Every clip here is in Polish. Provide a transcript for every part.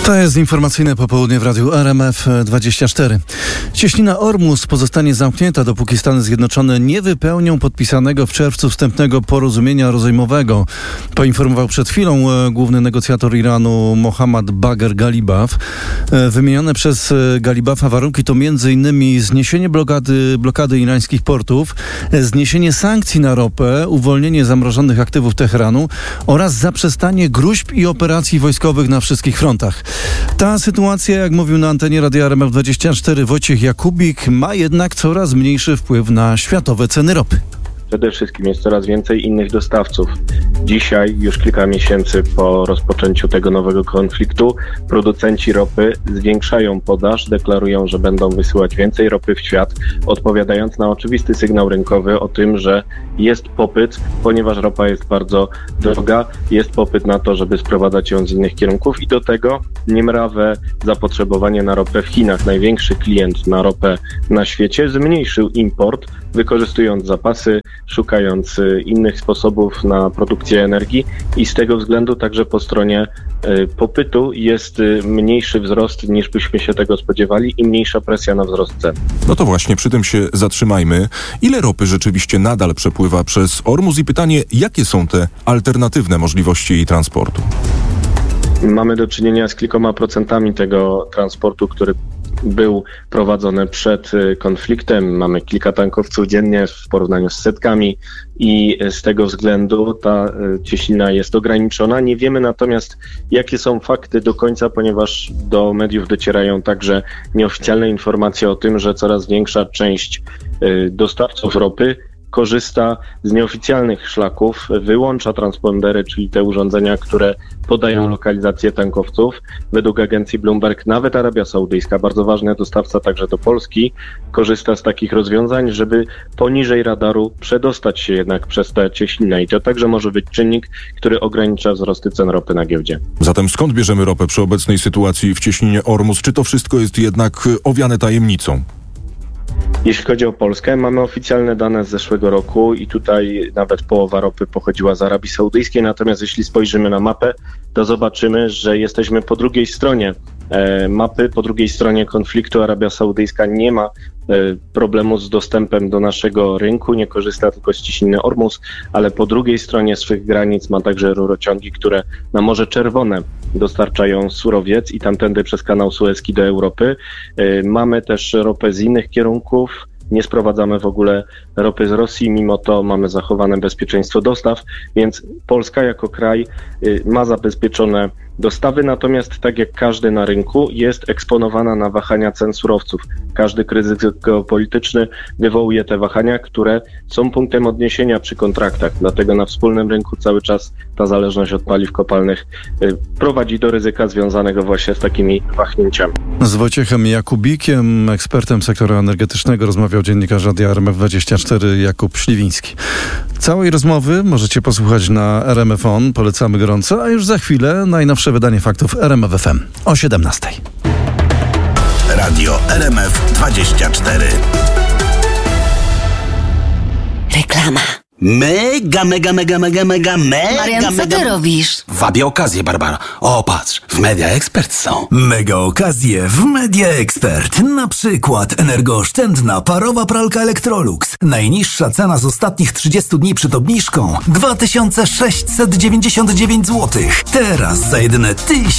To jest informacyjne popołudnie w Radiu RMF24. Cieśnina Ormus pozostanie zamknięta, dopóki Stany Zjednoczone nie wypełnią podpisanego w czerwcu wstępnego porozumienia rozejmowego. Poinformował przed chwilą główny negocjator Iranu Mohammad Bagher Galibaf. Wymienione przez Galibafa warunki to m.in. zniesienie blokady irańskich portów, zniesienie sankcji na ropę, uwolnienie zamrożonych aktywów Teheranu oraz zaprzestanie gróźb i operacji wojskowych na wszystkich frontach. Ta sytuacja, jak mówił na antenie Radia RMF24 Wojciech Jakubik, ma jednak coraz mniejszy wpływ na światowe ceny ropy. Przede wszystkim jest coraz więcej innych dostawców. Dzisiaj, już kilka miesięcy po rozpoczęciu tego nowego konfliktu, producenci ropy zwiększają podaż, deklarują, że będą wysyłać więcej ropy w świat, odpowiadając na oczywisty sygnał rynkowy o tym, że jest popyt, ponieważ ropa jest bardzo droga, jest popyt na to, żeby sprowadzać ją z innych kierunków i do tego niemrawe zapotrzebowanie na ropę w Chinach. Największy klient na ropę na świecie zmniejszył import, wykorzystując zapasy, szukając innych sposobów na produkcję energii i z tego względu także po stronie popytu jest mniejszy wzrost niż byśmy się tego spodziewali i mniejsza presja na wzrost cen. No to właśnie, przy tym się zatrzymajmy. Ile ropy rzeczywiście nadal przepływa przez Ormus i pytanie, jakie są te alternatywne możliwości jej transportu? Mamy do czynienia z kilkoma procentami tego transportu, który był prowadzony przed konfliktem. Mamy kilka tankowców dziennie w porównaniu z setkami i z tego względu ta cieśnina jest ograniczona. Nie wiemy natomiast, jakie są fakty do końca, ponieważ do mediów docierają także nieoficjalne informacje o tym, że coraz większa część dostawców ropy korzysta z nieoficjalnych szlaków, wyłącza transpondery, czyli te urządzenia, które podają lokalizację tankowców. Według agencji Bloomberg nawet Arabia Saudyjska, bardzo ważny dostawca także do Polski, korzysta z takich rozwiązań, żeby poniżej radaru przedostać się jednak przez tę cieśninę. I to także może być czynnik, który ogranicza wzrosty cen ropy na giełdzie. Zatem skąd bierzemy ropę przy obecnej sytuacji w cieśninie Ormus? Czy to wszystko jest jednak owiane tajemnicą? Jeśli chodzi o Polskę, mamy oficjalne dane z zeszłego roku i tutaj nawet połowa ropy pochodziła z Arabii Saudyjskiej, natomiast jeśli spojrzymy na mapę, to zobaczymy, że jesteśmy po drugiej stronie mapy, po drugiej stronie konfliktu. Arabia Saudyjska nie ma problemu z dostępem do naszego rynku, nie korzysta tylko z cieśniny Ormus, ale po drugiej stronie swych granic ma także rurociągi, które na Morze Czerwone dostarczają surowiec i tamtędy przez kanał Suezki do Europy. Mamy też ropę z innych kierunków. Nie sprowadzamy w ogóle ropy z Rosji, mimo to mamy zachowane bezpieczeństwo dostaw, więc Polska jako kraj ma zabezpieczone dostawy, natomiast tak jak każdy na rynku jest eksponowana na wahania cen surowców. Każdy kryzys geopolityczny wywołuje te wahania, które są punktem odniesienia przy kontraktach. Dlatego na wspólnym rynku cały czas ta zależność od paliw kopalnych prowadzi do ryzyka związanego właśnie z takimi wahnięciami. Z Wojciechem Jakubikiem, ekspertem sektora energetycznego, rozmawiał dziennikarz Radia RMF24 Jakub Śliwiński. Całej rozmowy możecie posłuchać na RMF On. Polecamy gorąco, a już za chwilę najnowsze wydanie faktów RMF FM o 17:00. Radio RMF24. Reklama. Mega. Marian, co ty robisz? Wabię okazję, Barbara. O, patrz, w Media Expert są. Mega okazje w Media Expert. Na przykład energooszczędna parowa pralka Electrolux. Najniższa cena z ostatnich 30 dni przed obniżką 2699 zł. Teraz za jedyne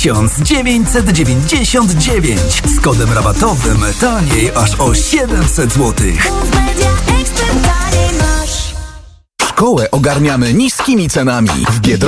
1999. Z kodem rabatowym taniej aż o 700 zł. Szkołę ogarniamy niskimi cenami. W Biedronce